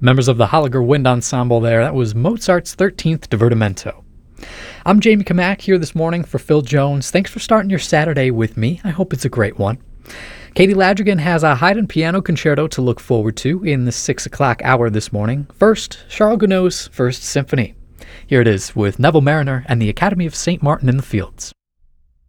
members of the Holliger Wind Ensemble there. That was Mozart's 13th Divertimento. I'm Jamie Kamak here this morning for Phil Jones. Thanks for starting your Saturday with me. I hope it's a great one. Katie Ladrigan has a Haydn piano concerto to look forward to in the 6 o'clock hour this morning. First, Charles Gounod's First Symphony. Here it is with Neville Marriner and the Academy of St. Martin in the Fields.